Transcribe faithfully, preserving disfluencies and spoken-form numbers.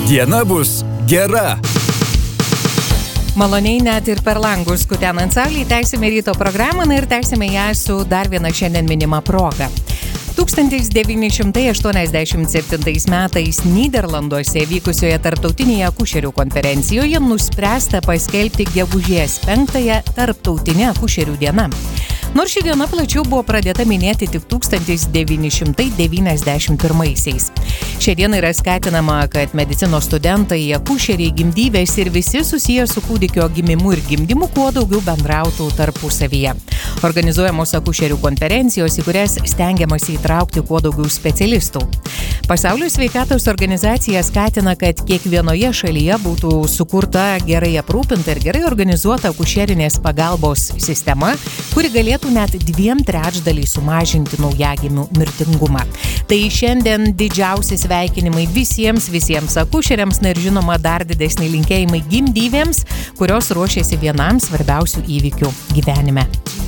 Diena bus gera. Maloniai net ir per langus kutenant saulį tęsime ryto programą ir tęsime ją su dar viena šiandien minima proga. tūkstantis devyni šimtai aštuoniasdešimt septintais metais Nyderlanduose vykusioje tarptautinėje akušerių konferencijoje nuspręsta paskelbti gegužės penktąją tarptautinę akušerių dieną. Nors ši diena plačiau buvo pradėta minėti tik tūkstantis devyni šimtai devyniasdešimt pirmaisiais. Šią dieną yra skatinama, kad medicinos studentai, akušeriai, gimdyvės ir visi susiję su kūdikio gimimu ir gimdymu kuo daugiau bendrautų tarpusavyje. Organizuojamos akušerių konferencijos, į kurias stengiamasi įtraukti kuo daugiau specialistų. Pasaulio sveikatos organizacija skatina, kad kiekvienoje šalyje būtų sukurta gerai aprūpinta ir gerai organizuota akušerinės pagalbos sistema, kuri galėtų net dviem trečdaliais sumažinti naujagimių mirtingumą. Tai šiandien didžiausi sveikinimai visiems, visiems akušeriams, na ir žinoma dar didesni linkėjimai gimdyvėms, kurios ruošiasi vienam svarbiausių įvykių gyvenime.